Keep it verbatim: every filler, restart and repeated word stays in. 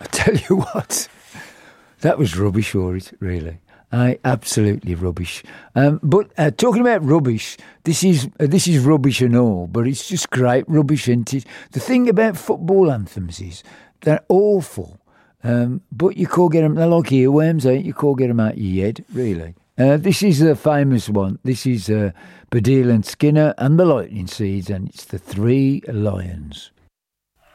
Tell you what, that was rubbish for it, really. I absolutely rubbish. Um, but uh, talking about rubbish, this is uh, this is rubbish and all, but it's just great rubbish, isn't it? The thing about football anthems is they're awful, um, but you can't get them. They're like earworms, ain't you? You can't get them out of your head, really. Uh, this is a famous one. This is uh, Baddiel and Skinner and the Lightning Seeds, and it's the Three Lions.